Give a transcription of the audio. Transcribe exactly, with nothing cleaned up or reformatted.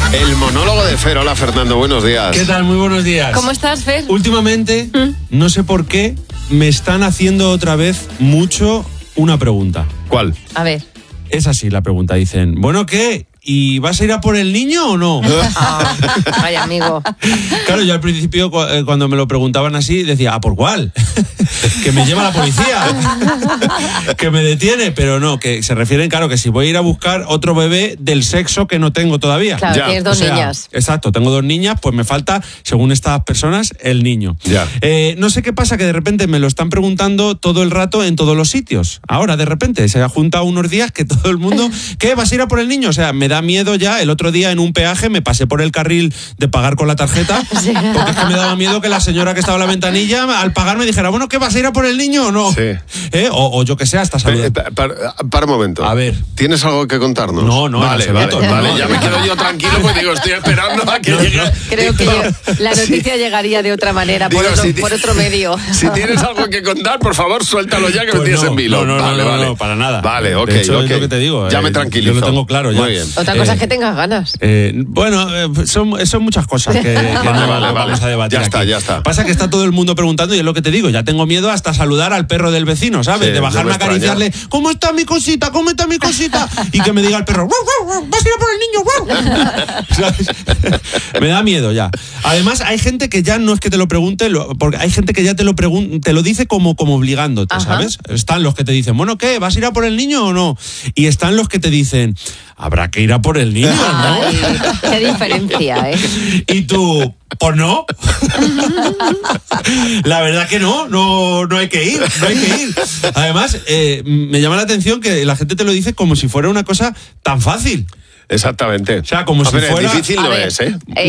El monólogo de Fer. Hola, Fernando, buenos días. ¿Qué tal? Muy buenos días. ¿Cómo estás, Fer? Últimamente, ¿Mm? no sé por qué, me están haciendo otra vez mucho una pregunta. ¿Cuál? A ver. Es así la pregunta. Dicen, bueno, ¿qué? ¿Y vas a ir a por el niño o no? Ah, vaya amigo. Claro, yo al principio cuando me lo preguntaban así decía, ¿a por cuál? Que me lleva la policía, que me detiene, pero no, que se refieren, claro, que si voy a ir a buscar otro bebé del sexo que no tengo todavía. Claro, Ya. tienes dos O sea, niñas. Exacto, tengo dos niñas, pues me falta, según estas personas, el niño. Ya. Eh, no sé qué pasa, que de repente me lo están preguntando todo el rato en todos los sitios. Ahora, de repente, se ha juntado unos días que todo el mundo, ¿qué? ¿Vas a ir a por el niño? O sea, me da miedo ya. El otro día en un peaje me pasé por el carril de pagar con la tarjeta, Sí. porque es que me daba miedo que la señora que estaba en la ventanilla, al pagar, me dijera, bueno, ¿qué? ¿Vas a ir a por el niño o no? Sí. ¿Eh? O, o yo que sé, hasta saludar. Eh, pa- Para, para un momento. A ver. ¿Tienes algo que contarnos? No, no, Vale, en vale, absoluto, vale. no, Ya no, me no. quedo yo tranquilo porque digo, estoy esperando a que No, llegue. no. Creo que Digo, yo- la noticia llegaría de otra manera, por, Digo, otro, si ti- por otro medio. Si tienes algo que contar, por favor, suéltalo ya, que me Pues tienes no, en vilo. no, no, vale, no, vale. no, para nada. Vale, ok, De hecho, ok. es lo que te digo. Ya eh, me tranquilizo. Yo lo tengo claro ya. Muy bien. Otra cosa Eh, es que tengas ganas. Eh, bueno, eh, son, son muchas cosas que, que Vale, no vale, vamos vale. a debatir Ya está, aquí. ya está. Pasa que está todo el mundo preguntando y es lo que te digo, ya tengo miedo hasta saludar al perro del vecino, ¿sabes? Sí, de bajarme no a me acariciarle, ¿cómo está mi cosita? ¿Cómo está mi cosita? Y que me diga el perro, "Guau, guau, guau, vas a ir a por el niño, guau". ¿Sabes? Me da miedo ya. Además, hay gente que ya no es que te lo pregunte, lo- porque hay gente que ya te lo pregun- te lo dice como, como obligándote, Ajá. ¿sabes? Están los que te dicen, bueno, ¿qué? ¿Vas a ir a por el niño o no? Y están los que te dicen, habrá que ir a por el niño, ¿no? Ay, qué diferencia, ¿eh? Y tú, pues no. La verdad que no, no, no hay que ir, no hay que ir. Además, eh, me llama la atención que la gente te lo dice como si fuera una cosa tan fácil. Exactamente. O sea, como A si ver, fuera- difícil A no ver, es, ¿eh? eh,